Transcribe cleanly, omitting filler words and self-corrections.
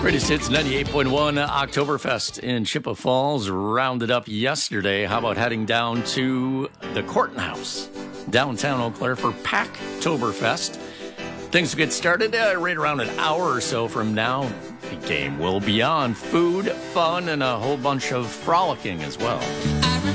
Greatest Hits 98.1 Oktoberfest in Chippewa Falls rounded up yesterday. How about heading down to the Courtney House, downtown Eau Claire for Packtoberfest? Things will get started right around an hour or so from now. The game will be on. Food, fun, and a whole bunch of frolicking as well.